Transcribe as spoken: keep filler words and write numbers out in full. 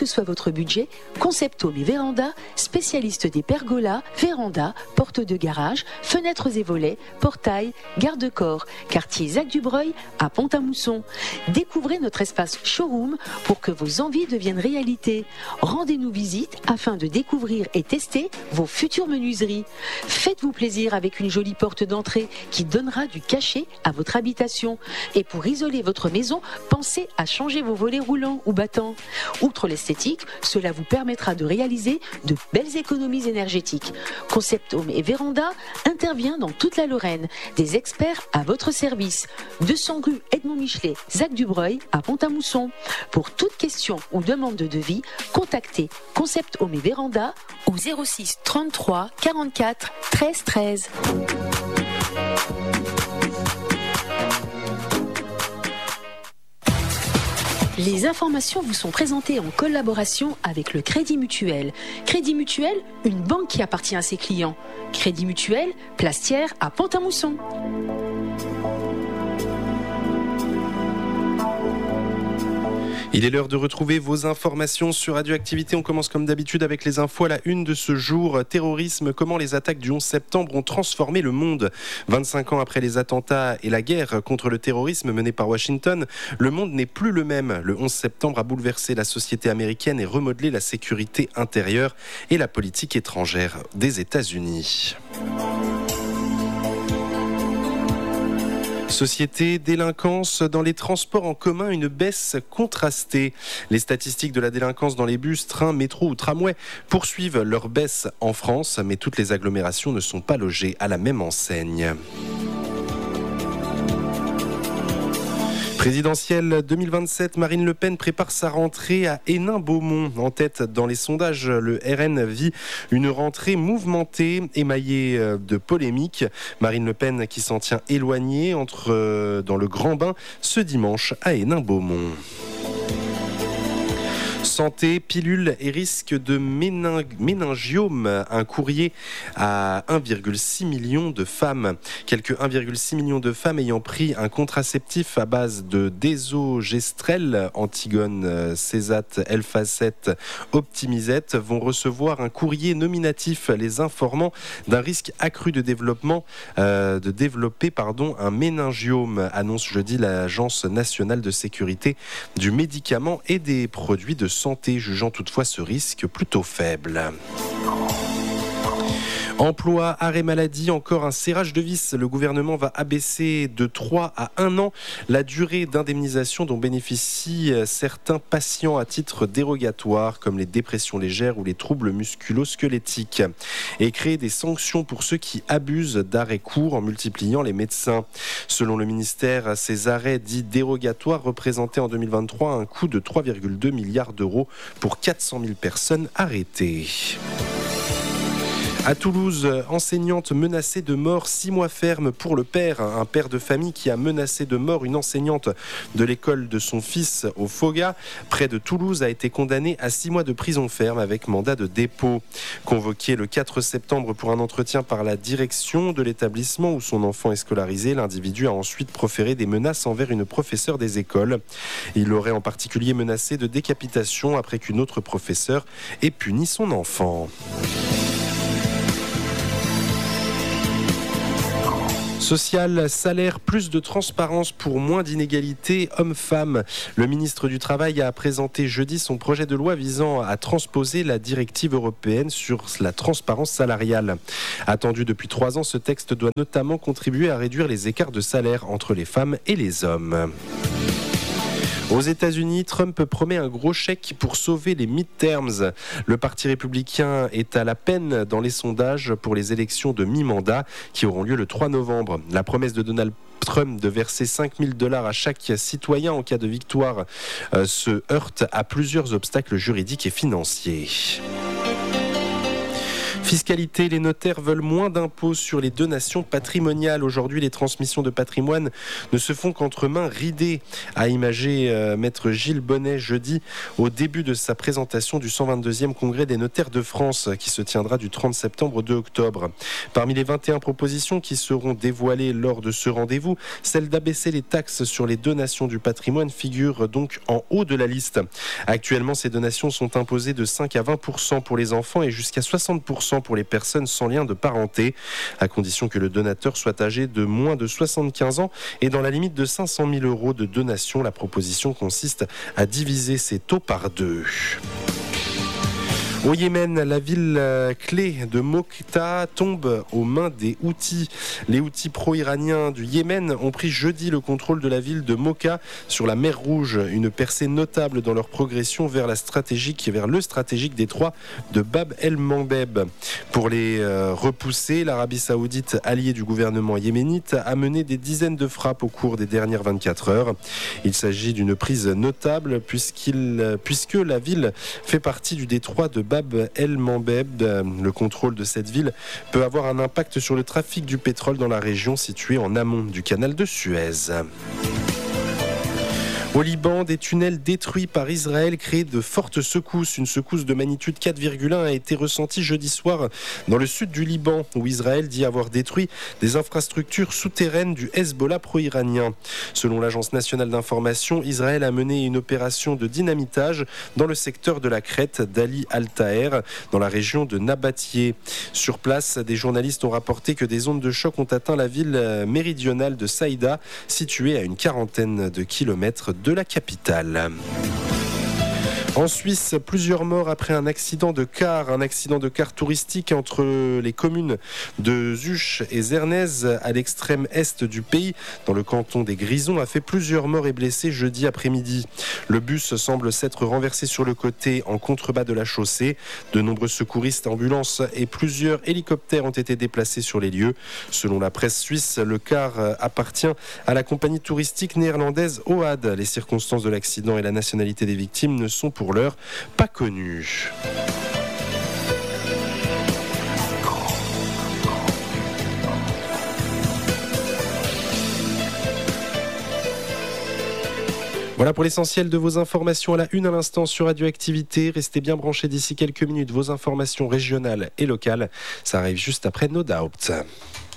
soit votre budget, Concept Home et Véranda, spécialiste des pergolas, vérandas, portes de garage, fenêtres et volets, portails, garde-corps, quartier Zac-du-Breuil à Pont-à-Mousson. Découvrez notre espace showroom pour que vos envies deviennent réalité. Rendez-nous visite afin de découvrir et tester vos futures menuiseries. Faites-vous plaisir avec une jolie porte d'entrée qui donnera du cachet à votre habitation. Et pour isoler votre maison, pensez à changer vos volets roulants ou battants. Outre l'esthétique, cela vous permettra de réaliser de belles économies énergétiques. Concept Home et Véranda intervient dans toute la Lorraine. Des experts à votre service. deux cents rue Edmond Michelet, Zac-du-Breuil à Pont-à-Mousson. Pour toute question ou demande de devis, contactez Concept Home et Véranda au zéro six trente-trois quarante-quatre treize treize. Les informations vous sont présentées en collaboration avec le Crédit Mutuel. Crédit Mutuel, une banque qui appartient à ses clients. Crédit Mutuel, Place Thiers à Pont-à-Mousson. Il est l'heure de retrouver vos informations sur Radioactivité. On commence comme d'habitude avec les infos à la une de ce jour. Terrorisme, comment les attaques du onze septembre ont transformé le monde. vingt-cinq ans après les attentats et la guerre contre le terrorisme menée par Washington, le monde n'est plus le même. Le onze septembre a bouleversé la société américaine et remodelé la sécurité intérieure et la politique étrangère des États-Unis. Société, délinquance, dans les transports en commun, une baisse contrastée. Les statistiques de la délinquance dans les bus, trains, métros ou tramways poursuivent leur baisse en France, mais toutes les agglomérations ne sont pas logées à la même enseigne. Présidentielle deux mille vingt-sept, Marine Le Pen prépare sa rentrée à Hénin-Beaumont. En tête dans les sondages, le R N vit une rentrée mouvementée, émaillée de polémiques. Marine Le Pen qui s'en tient éloignée entre dans le Grand Bain ce dimanche à Hénin-Beaumont. Santé, pilules et risque de méning- méningiome. Un courrier à un virgule six million de femmes. Quelques un virgule six million de femmes ayant pris un contraceptif à base de désogestrel, Antigone, Césate, Elfacet, Optimizette vont recevoir un courrier nominatif les informant d'un risque accru de développement, euh, de développer pardon, un méningiome, annonce jeudi l'Agence nationale de sécurité du médicament et des produits de santé, jugeant toutefois ce risque plutôt faible. Emploi, arrêt maladie, encore un serrage de vis. Le gouvernement va abaisser de trois à un an la durée d'indemnisation dont bénéficient certains patients à titre dérogatoire, comme les dépressions légères ou les troubles musculo-squelettiques, et créer des sanctions pour ceux qui abusent d'arrêts courts en multipliant les médecins. Selon le ministère, ces arrêts dits dérogatoires représentaient en deux mille vingt-trois un coût de trois virgule deux milliards d'euros pour quatre cent mille personnes arrêtées. À Toulouse, enseignante menacée de mort, six mois ferme pour le père. Un père de famille qui a menacé de mort une enseignante de l'école de son fils au Foga, près de Toulouse, a été condamné à six mois de prison ferme avec mandat de dépôt. Convoqué le quatre septembre pour un entretien par la direction de l'établissement où son enfant est scolarisé, l'individu a ensuite proféré des menaces envers une professeure des écoles. Il aurait en particulier menacé de décapitation après qu'une autre professeure ait puni son enfant. Social, salaire, plus de transparence pour moins d'inégalités hommes-femmes. Le ministre du Travail a présenté jeudi son projet de loi visant à transposer la directive européenne sur la transparence salariale. Attendu depuis trois ans, ce texte doit notamment contribuer à réduire les écarts de salaire entre les femmes et les hommes. Aux États-Unis, Trump promet un gros chèque pour sauver les midterms. Le Parti républicain est à la peine dans les sondages pour les élections de mi-mandat qui auront lieu le trois novembre. La promesse de Donald Trump de verser cinq mille dollars à chaque citoyen en cas de victoire euh, se heurte à plusieurs obstacles juridiques et financiers. Fiscalité, les notaires veulent moins d'impôts sur les donations patrimoniales. Aujourd'hui, les transmissions de patrimoine ne se font qu'entre mains ridées, a imagé euh, maître Gilles Bonnet jeudi au début de sa présentation du cent vingt-deuxième congrès des notaires de France qui se tiendra du trente septembre au deux octobre. Parmi les vingt et un propositions qui seront dévoilées lors de ce rendez-vous, celle d'abaisser les taxes sur les donations du patrimoine figure donc en haut de la liste. Actuellement, ces donations sont imposées de cinq à vingt pour cent pour les enfants et jusqu'à soixante pour cent pour les personnes sans lien de parenté, à condition que le donateur soit âgé de moins de soixante-quinze ans et dans la limite de cinq cent mille euros de donation. La proposition consiste à diviser ces taux par deux. Au Yémen, la ville clé de Mokta tombe aux mains des Houthis. Les Houthis pro-iraniens du Yémen ont pris jeudi le contrôle de la ville de Mocha sur la mer Rouge, une percée notable dans leur progression vers, la stratégique, vers le stratégique détroit de Bab el-Mandeb. Pour les repousser, l'Arabie saoudite, alliée du gouvernement yéménite, a mené des dizaines de frappes au cours des dernières vingt-quatre heures. Il s'agit d'une prise notable puisqu'il, puisque la ville fait partie du détroit de Bab el-Mandeb. Le contrôle de cette ville peut avoir un impact sur le trafic du pétrole dans la région située en amont du canal de Suez. Au Liban, des tunnels détruits par Israël créent de fortes secousses. Une secousse de magnitude quatre virgule un a été ressentie jeudi soir dans le sud du Liban, où Israël dit avoir détruit des infrastructures souterraines du Hezbollah pro-iranien. Selon l'Agence nationale d'information, Israël a mené une opération de dynamitage dans le secteur de la crête d'Ali Al-Taher, dans la région de Nabatieh. Sur place, des journalistes ont rapporté que des ondes de choc ont atteint la ville méridionale de Saïda, située à une quarantaine de kilomètres de la capitale. En Suisse, plusieurs morts après un accident de car, un accident de car touristique entre les communes de Zuch et Zernez à l'extrême est du pays, dans le canton des Grisons, a fait plusieurs morts et blessés jeudi après-midi. Le bus semble s'être renversé sur le côté en contrebas de la chaussée. De nombreux secouristes, ambulances et plusieurs hélicoptères ont été déplacés sur les lieux. Selon la presse suisse, le car appartient à la compagnie touristique néerlandaise O A D. Les circonstances de l'accident et la nationalité des victimes ne sont pour l'heure pas connu. Voilà pour l'essentiel de vos informations à la une à l'instant sur Radioactivité. Restez bien branchés d'ici quelques minutes. Vos informations régionales et locales, ça arrive juste après No Doubt.